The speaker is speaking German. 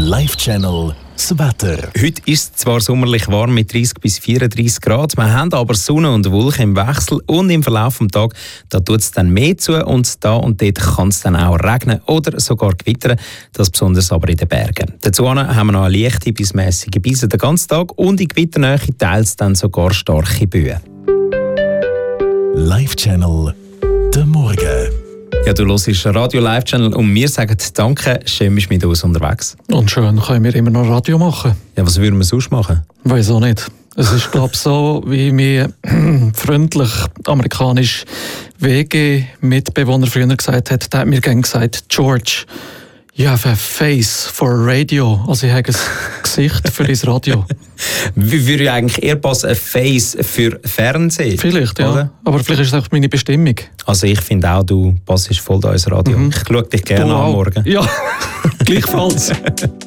Live-Channel das Wetter. Heute ist es zwar sommerlich warm mit 30 bis 34 Grad, wir haben aber Sonne und Wolken im Wechsel und im Verlauf des Tages da tut es dann mehr zu und da und dort kann es dann auch regnen oder sogar gewittern, das besonders aber in den Bergen. Dazu haben wir noch eine leichte bis mäßige Brise den ganzen Tag und in Gewitternähe teils dann sogar starke Böen. Live-Channel der Morgen. Ja, du hörst Radio Live-Channel und wir sagen Danke, schön bist du mit uns unterwegs. Und schön können wir immer noch Radio machen. Ja, was würden wir sonst machen? Weiß auch nicht. Es ist, glaube ich, so, wie mir freundlich amerikanisch WG-Mitbewohner früher gesagt hat. Der hat mir gerne gesagt, George, you have a face for radio. Also ich habe ein Gesicht für das Radio. Wie würde eigentlich eher passen, ein Face für Fernsehen? Vielleicht, ja. Oder? Aber vielleicht ist es auch meine Bestimmung. Also ich finde auch, du passest voll da ins Radio. Ich schaue dich gerne an morgen. Ja, gleichfalls.